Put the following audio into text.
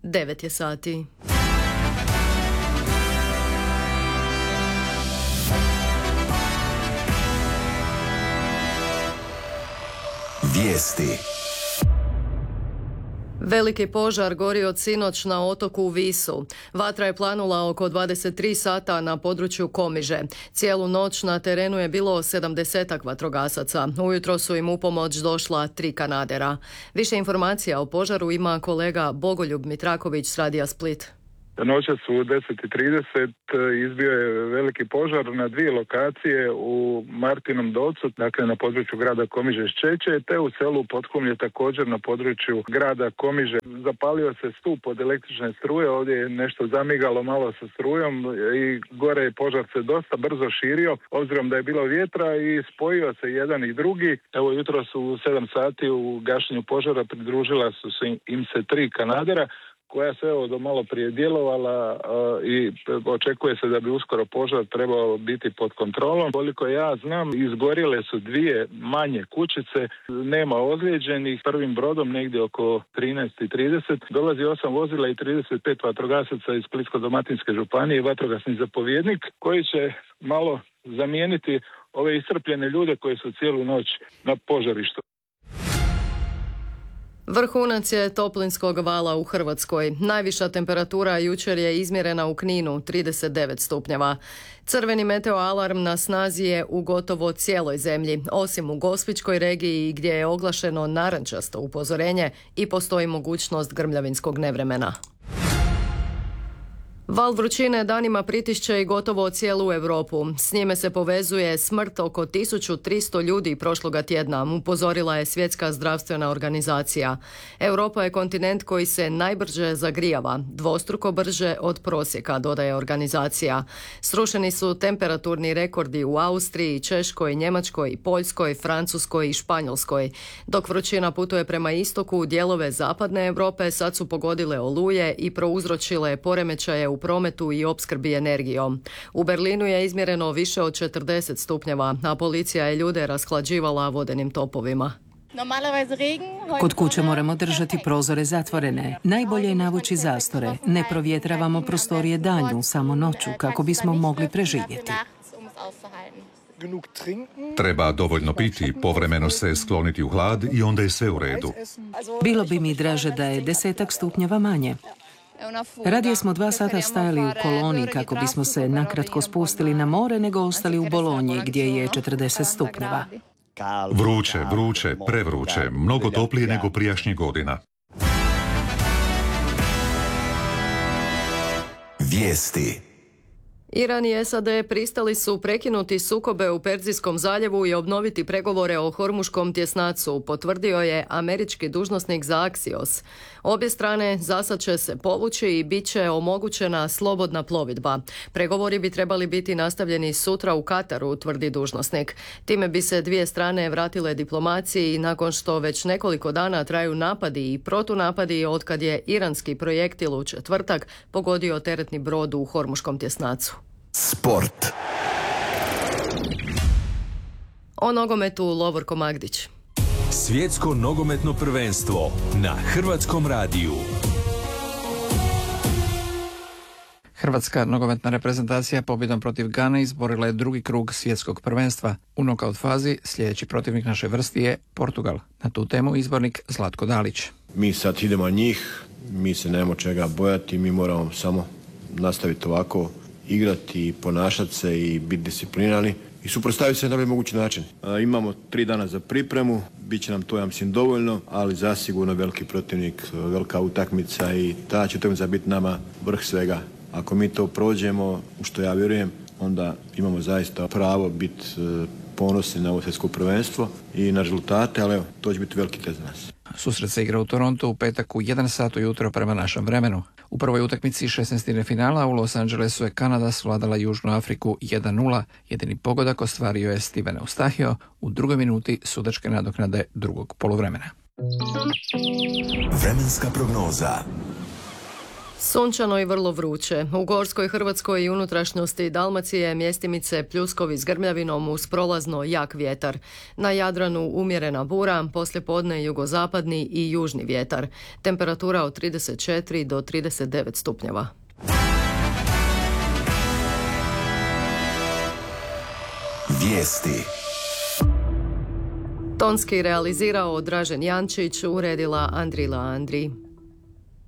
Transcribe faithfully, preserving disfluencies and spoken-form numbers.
devet je sati. Vijesti. Veliki požar gori od sinoć na otoku Visu. Vatra je planula oko dvadeset tri sata na području Komiže. Cijelu noć na terenu je bilo sedamdesetak vatrogasaca. Ujutro su im u pomoć došla tri kanadera. Više informacija o požaru ima kolega Bogoljub Mitraković s Radija Split. Noćas u deset i trideset izbio je veliki požar na dvije lokacije u Martinom Dolcu, dakle na području grada Komiže Ščeće, te u selu Potkumlje također na području grada Komiže. Zapalio se stup od električne struje, ovdje je nešto zamigalo malo sa strujom i gore je požar se dosta brzo širio, obzirom da je bilo vjetra i spojio se jedan i drugi. Evo jutro su u sedam sati u gašenju požara pridružila su se im se tri kanadera, koja se evo do malo prije djelovala uh, i očekuje se da bi uskoro požar trebao biti pod kontrolom. Koliko ja znam, izgorjele su dvije manje kućice, nema ozlijeđenih. Prvim brodom negdje oko trinaest i trideset dolazi osam vozila i trideset pet vatrogasaca iz Splitsko-dalmatinske županije i vatrogasni zapovjednik koji će malo zamijeniti ove iscrpljene ljude koji su cijelu noć na požarištu. Vrhunac je toplinskog vala u Hrvatskoj. Najviša temperatura jučer je izmjerena u Kninu, trideset devet stupnjeva. Crveni meteoalarm na snazi je u gotovo cijeloj zemlji, osim u Gospićkoj regiji gdje je oglašeno narančasto upozorenje i postoji mogućnost grmljavinskog nevremena. Val vrućine danima pritišće i gotovo cijelu Europu. S njime se povezuje smrt oko tisuću tristo ljudi prošloga tjedna, upozorila je Svjetska zdravstvena organizacija. Europa je kontinent koji se najbrže zagrijava, dvostruko brže od prosjeka, dodaje organizacija. Srušeni su temperaturni rekordi u Austriji, Češkoj, Njemačkoj, Poljskoj, Francuskoj i Španjolskoj. Dok vrućina putuje prema istoku, u dijelove zapadne Europe sad su pogodile oluje i prouzročile poremećaje u prometu i opskrbi energijom. U Berlinu je izmjereno više od četrdeset stupnjeva, a policija je ljude rashlađivala vodenim topovima. Kod kuće moramo držati prozore zatvorene. Najbolje je navući zastore. Ne provjetravamo prostorije danju, samo noću, kako bismo mogli preživjeti. Treba dovoljno piti, povremeno se skloniti u hlad i onda je sve u redu. Bilo bi mi draže da je desetak stupnjeva manje. Radije smo dva sata stajali u koloni kako bismo se nakratko spustili na more nego ostali u Bolonji gdje je četrdeset stupnjeva. Vruće, vruće, prevruće, mnogo toplije nego prijašnjih godina. Vijesti. Iran i S A D pristali su prekinuti sukobe u Perzijskom zaljevu i obnoviti pregovore o Hormuškom tjesnacu, potvrdio je američki dužnosnik za Axios. Obje strane zasad će se povući i bit će omogućena slobodna plovidba. Pregovori bi trebali biti nastavljeni sutra u Kataru, tvrdi dužnosnik. Time bi se dvije strane vratile diplomaciji nakon što već nekoliko dana traju napadi i protunapadi otkad je iranski projektil u četvrtak pogodio teretni brod u Hormuškom tjesnacu. Sport. O nogometu Lovorko Magdić. Svjetsko nogometno prvenstvo na Hrvatskom radiju. Hrvatska nogometna reprezentacija pobjedom protiv Gane izborila je drugi krug svjetskog prvenstva. U nokaut fazi sljedeći protivnik naše vrsti je Portugal. Na tu temu izbornik Zlatko Dalić. Mi sad idemo na njih, mi se nemamo čega bojati, mi moramo samo nastaviti ovako, igrati i ponašati se i biti disciplinirani i suprotstaviti se na najbolji mogući način. E, imamo tri dana za pripremu, bit će nam to ja mislim dovoljno, ali zasigurno veliki protivnik, velika utakmica i ta će utakmica biti nama vrh svega. Ako mi to prođemo, u što ja vjerujem, onda imamo zaista pravo biti e, ponosni na ovo svjetsko prvenstvo i na rezultate, ali evo, to će biti veliki test za nas. Susret se igra u Torontu u petak u jedan sat ujutro prema našem vremenu. U prvoj utakmici šesnaestine finala u Los Angelesu je Kanada svladala Južnu Afriku jedan nula. Jedini pogodak ostvario je Steven Eustahio u drugoj minuti sudačke nadoknade drugog poluvremena. Vremenska prognoza. Sunčano i vrlo vruće. U Gorskoj, Hrvatskoj i unutrašnjosti Dalmacije mjestimice pljuskovi s grmljavinom uz prolazno jak vjetar. Na Jadranu umjerena bura, poslijepodne jugozapadni i južni vjetar. Temperatura od trideset četiri do trideset devet stupnjeva. Vijesti. Tonski realizirao Dražen Jančić, uredila Andrila Andri.